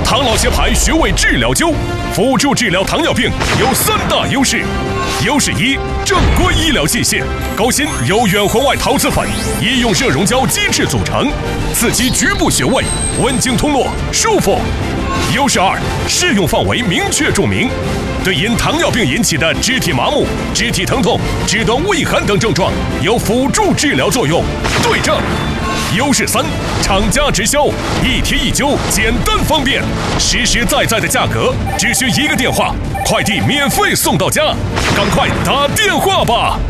唐老协牌穴位治疗灸，辅助治疗糖尿病有3大优势。优势1：正规医疗器械，高锌由远环外陶瓷粉、医用热熔胶基质组成，刺激局部穴位，温经通络，舒服。优势2：适用范围明确注明，对因糖尿病引起的肢体麻木、肢体疼痛、肢端畏寒等症状有辅助治疗作用。对症。优势3：厂家直销，一贴一灸，简单方便，实实在在的价格，只需1个电话，快递免费送到家，赶快打电话吧！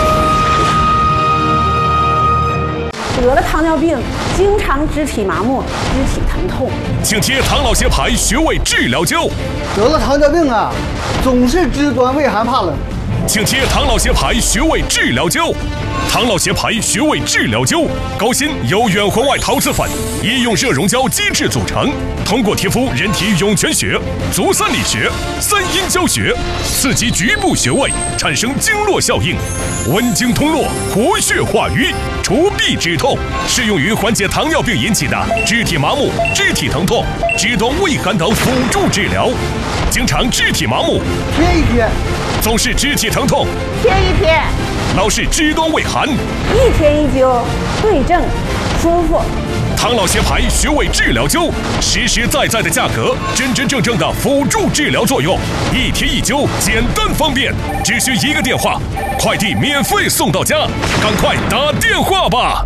得了糖尿病，经常肢体麻木、肢体疼痛， 请贴唐老协牌穴位治疗灸。 得了糖尿病啊，总是肢端畏寒怕冷， 请贴唐老协牌穴位治疗灸。唐老协牌穴位治疗灸，高锌由远环外陶瓷粉、医用热熔胶基质组成，通过贴敷人体涌泉穴、足三里穴、三阴交穴，刺激局部穴位，产生经络效应，温经通络，活血化瘀，除痹止痛，适用于缓解糖尿病引起的肢体麻木、肢体疼痛、肢端畏寒等辅助治疗。经常肢体麻木， 贴一贴； 总是肢体疼痛， 贴一贴； 老是肢端畏寒， 一贴一灸，对症，舒服。 唐老协牌穴位治疗灸，实实在在的价格，真真正正的辅助治疗作用，一贴一灸，简单方便，只需1个电话，快递免费送到家，赶快打电话吧！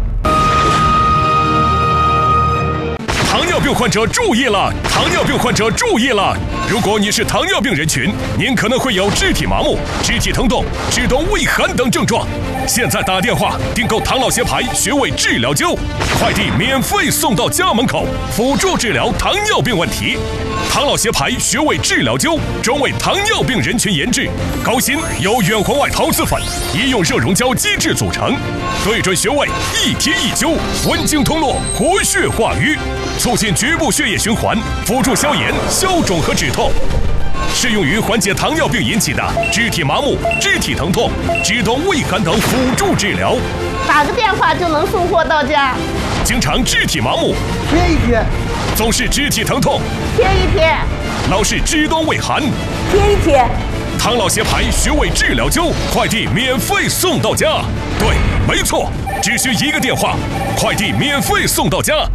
糖尿病患者注意了！糖尿病患者注意了！如果你是糖尿病人群，您可能会有肢体麻木、肢体疼痛、肢端畏寒等症状。现在打电话订购唐老协牌穴位治疗灸，快递免费送到家门口，辅助治疗糖尿病问题。唐老协牌穴位治疗灸专为糖尿病人群研制，高锌由远环外陶瓷粉、医用热熔胶基质组成，对准穴位一贴一灸，温经通络，活血化瘀，促进局部血液循环，辅助消炎、消肿和止痛。适用于缓解糖尿病引起的肢体麻木、肢体疼痛、肢端畏寒等辅助治疗。 打个电话就能送货到家。 经常肢体麻木， 贴一贴； 总是肢体疼痛， 贴一贴； 老是肢端畏寒， 贴一贴。 唐老协牌穴位治疗灸，快递免费送到家。对，没错，只需1个电话，快递免费送到家。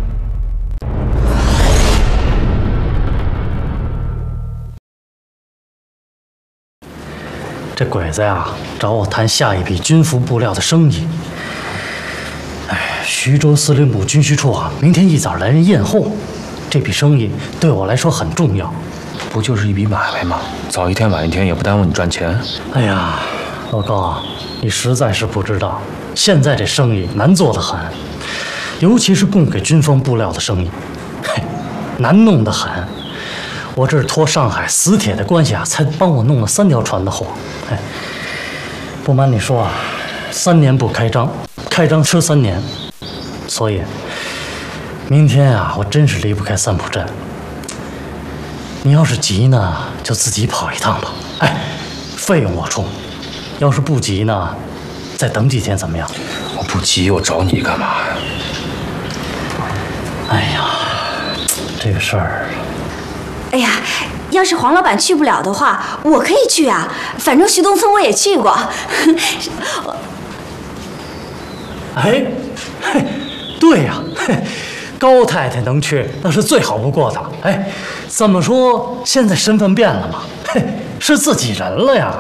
这鬼子呀，找我谈下一笔军服布料的生意。徐州司令部军需处啊，明天一早来人验货，这笔生意对我来说很重要。 不就是一笔买卖吗？早一天晚一天也不耽误你赚钱。 哎呀，老高啊，你实在是不知道，现在这生意难做得很，尤其是供给军方布料的生意，难弄得很。我这是托上海死铁的关系啊，才帮我弄了3条船的货。不瞒你说啊，3年不开张，开张吃3年，所以明天啊，我真是离不开三浦镇。你要是急呢，就自己跑一趟吧。费用我出；要是不急呢，再等几天怎么样？ 我不急，我找你干嘛呀？ 哎呀，这个事儿。 哎呀，要是黄老板去不了的话，我可以去啊，反正徐东村我也去过。 对呀，高太太能去那是最好不过的。怎么说现在身份变了嘛，是自己人了呀。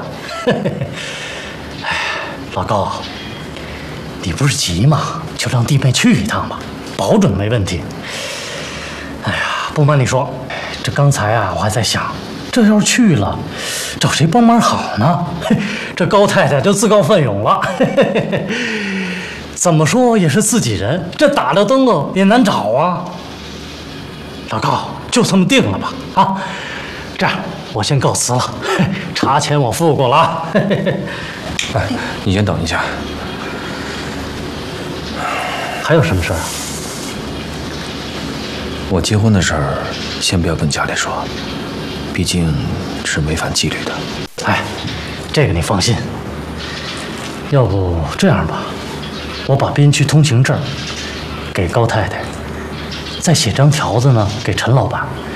老高，你不是急吗？就让弟妹去一趟吧，保准没问题。不瞒你说，这刚才啊，我还在想，这要是去了，找谁帮忙好呢？这高太太就自告奋勇了。怎么说也是自己人，这打了灯笼也难找啊。老高，就这么定了吧？啊，这样我先告辞了，茶钱我付过了啊。 你先等一下。 还有什么事啊？ 我结婚的事儿，先不要跟家里说，毕竟是违反纪律的。 这个你放心。要不这样吧，我把边区通行证给高太太，再写张条子呢给陈老板，